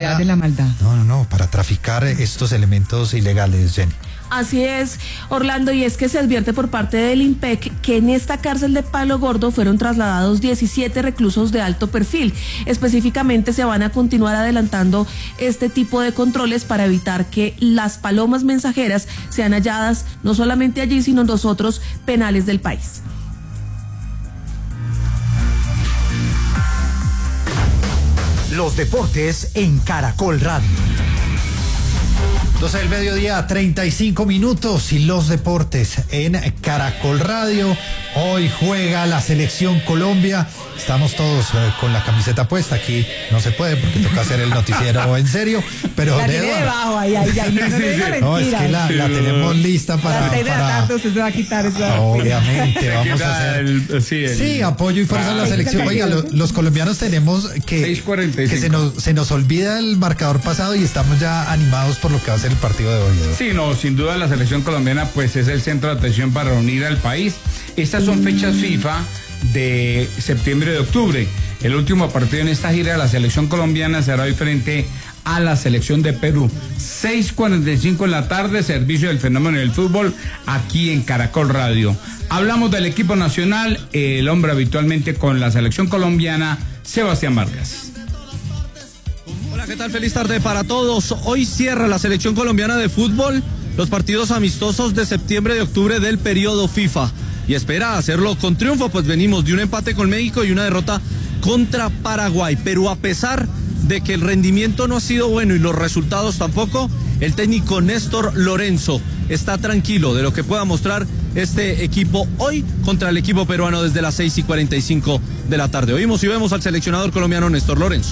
para de la maldad. No, para traficar estos elementos ilegales, Jenny. Así es, Orlando, y es que se advierte por parte del IMPEC que en esta cárcel de Palo Gordo fueron trasladados 17 reclusos de alto perfil. Específicamente se van a continuar adelantando este tipo de controles para evitar que las palomas mensajeras sean halladas no solamente allí, sino en los otros penales del país. Los deportes en Caracol Radio. 12 del mediodía, 35 minutos, y los deportes en Caracol Radio. Hoy juega la selección Colombia. Estamos todos con la camiseta puesta. Aquí no se puede porque toca hacer el noticiero en serio, pero la tiene debajo, ahí, no, es que la tenemos lista para... Las 6 de la tarde usted se va a quitar eso. Obviamente, vamos a hacer... Sí, apoyo y fuerza a la selección. Oiga, los colombianos tenemos que se nos olvida el marcador pasado y estamos ya animados por lo que va a ser el partido de hoy, ¿no? Sí, no, sin duda la selección colombiana pues es el centro de atención para unir al país. Estas son fechas FIFA de septiembre y de octubre. El último partido en esta gira de la selección colombiana será hoy frente a la selección de Perú. 6:45 en la tarde, servicio del fenómeno del fútbol aquí en Caracol Radio. Hablamos del equipo nacional, el hombre habitualmente con la selección colombiana, Sebastián Vargas. Hola, ¿qué tal? Feliz tarde para todos. Hoy cierra la selección colombiana de fútbol los partidos amistosos de septiembre y octubre del periodo FIFA. Y espera hacerlo con triunfo, pues venimos de un empate con México y una derrota contra Paraguay. Pero a pesar de que el rendimiento no ha sido bueno y los resultados tampoco, el técnico Néstor Lorenzo está tranquilo de lo que pueda mostrar este equipo hoy contra el equipo peruano desde las 6:45 de la tarde. Oímos y vemos al seleccionador colombiano Néstor Lorenzo.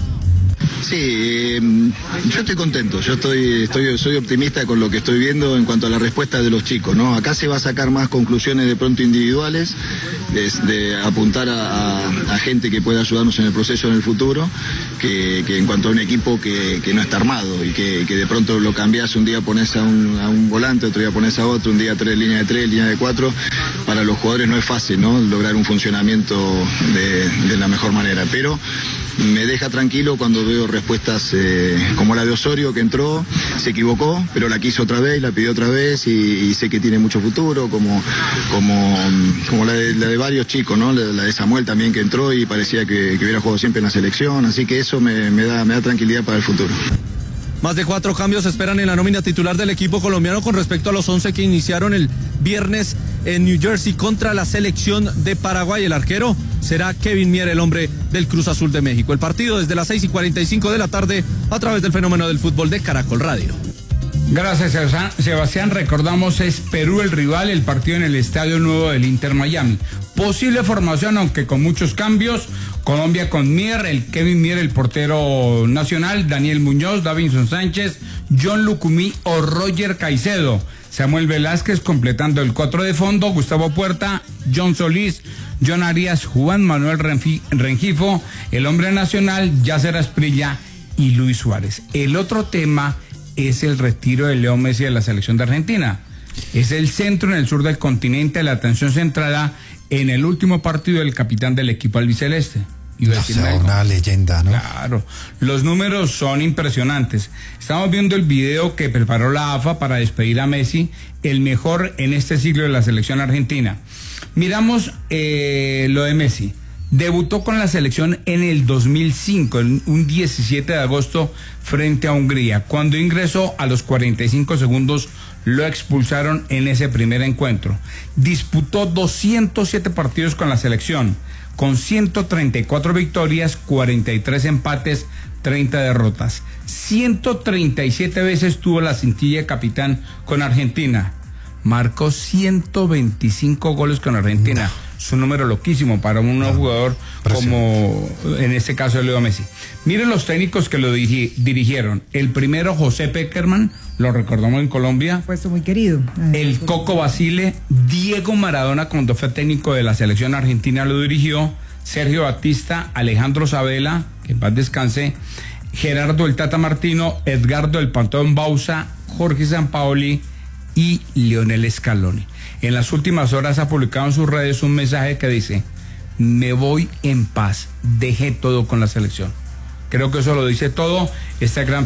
Sí, yo estoy contento, soy optimista con lo que estoy viendo en cuanto a la respuesta de los chicos, ¿no? Acá se va a sacar más conclusiones de pronto individuales, de apuntar a gente que pueda ayudarnos en el proceso en el futuro, que en cuanto a un equipo que no está armado y que de pronto lo cambiás, un día pones a un volante, otro día pones a otro, un día línea de 4, para los jugadores no es fácil, ¿no? Lograr un funcionamiento de la mejor manera, pero me deja tranquilo cuando veo respuestas como la de Osorio, que entró, se equivocó, pero la quiso otra vez, la pidió otra vez y sé que tiene mucho futuro, como la de varios chicos, ¿no? La de Samuel también, que entró y parecía que hubiera jugado siempre en la selección, así que eso me da tranquilidad para el futuro. Más de 4 cambios se esperan en la nómina titular del equipo colombiano con respecto a los 11 que iniciaron el viernes en New Jersey contra la selección de Paraguay. El arquero será Kevin Mier, el hombre del Cruz Azul de México. El partido desde las 6:45 de la tarde a través del fenómeno del fútbol de Caracol Radio. Gracias, Sebastián. Recordamos, es Perú el rival, el partido en el Estadio Nuevo del Inter Miami. Posible formación, aunque con muchos cambios. Colombia con Mier, Kevin Mier, el portero nacional, Daniel Muñoz, Davinson Sánchez, John Lucumí o Roger Caicedo. Samuel Velázquez completando el 4 de fondo, Gustavo Puerta, John Solís, John Arias, Juan Manuel Rengifo, el hombre nacional, Yasser Asprilla y Luis Suárez. El otro tema es el retiro de Leo Messi de la selección de Argentina. Es el centro en el sur del continente, la atención centrada en el último partido del capitán del equipo albiceleste. Una leyenda, ¿no? Claro, los números son impresionantes. Estamos viendo el video que preparó la AFA para despedir a Messi, el mejor en este siglo de la selección argentina. Miramos lo de Messi. Debutó con la selección en el 2005, en un 17 de agosto frente a Hungría. Cuando ingresó, a los 45 segundos lo expulsaron en ese primer encuentro. Disputó 207 partidos con la selección, con 134 victorias, 43 empates, 30 derrotas. 137 veces tuvo la cintilla de capitán con Argentina. Marcó 125 goles con Argentina. Es un número loquísimo para un jugador como en este caso Leo Messi. Miren los técnicos que lo dirigieron. El primero, José Pekerman, lo recordamos en Colombia. Puesto muy querido. El Coco Basile, Diego Maradona, cuando fue técnico de la selección argentina, lo dirigió. Sergio Batista, Alejandro Sabela, que en paz descanse, Gerardo el Tata Martino, Edgardo el Pantón Bauza, Jorge Sampaoli y Lionel Scaloni. En las últimas horas ha publicado en sus redes un mensaje que dice: me voy en paz, dejé todo con la selección. Creo que eso lo dice todo. Esta gran